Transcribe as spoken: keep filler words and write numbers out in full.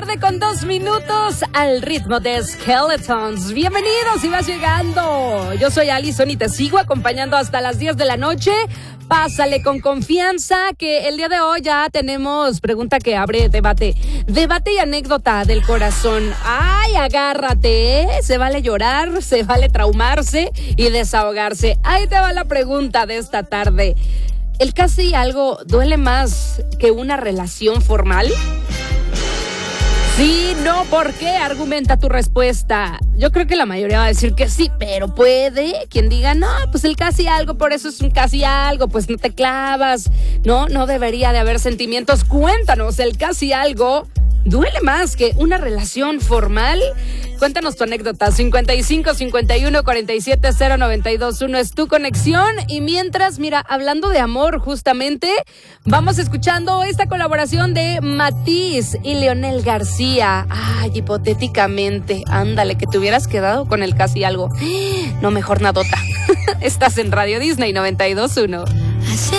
tarde con dos minutos al ritmo de Skeletons. Bienvenidos si vas llegando. Yo soy Alison y te sigo acompañando hasta las diez de la noche. Pásale con confianza que el día de hoy ya tenemos pregunta que abre debate. Debate y anécdota del corazón. Ay, agárrate, ¿eh? Se vale llorar, se vale traumarse y desahogarse. Ahí te va la pregunta de esta tarde. ¿El casi algo duele más que una relación formal? Sí, no, ¿por qué? Argumenta tu respuesta. Yo creo que la mayoría va a decir que sí, pero puede quien diga, no, pues el casi algo, por eso es un casi algo, pues no te clavas. No, no debería de haber sentimientos. Cuéntanos, ¿el casi algo duele más que una relación formal? Cuéntanos tu anécdota. cincuenta y cinco, cincuenta y uno, cuarenta y siete, cero, noventa y dos, uno es tu conexión. Y mientras, mira, hablando de amor justamente, vamos escuchando esta colaboración de Matiz y Leonel García. Ay, hipotéticamente, ándale, que te hubieras quedado con el casi algo. No, mejor nadota. Estás en Radio Disney noventa y dos punto uno.